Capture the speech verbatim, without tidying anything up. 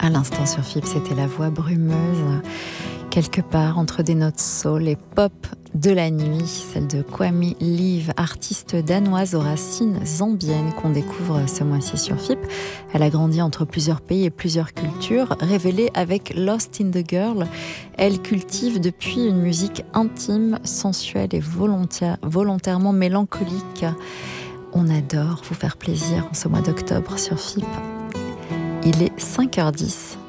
À l'instant sur F I P, c'était la voix brumeuse, quelque part entre des notes soul et pop de la nuit, celle de Kwame Live, artiste danoise aux racines zambiennes qu'on découvre ce mois-ci sur F I P. Elle a grandi entre plusieurs pays et plusieurs cultures, révélée avec Lost in the Girl. Elle cultive depuis une musique intime, sensuelle et volontaire, volontairement mélancolique. On adore vous faire plaisir en ce mois d'octobre sur F I P. Il est cinq heures dix.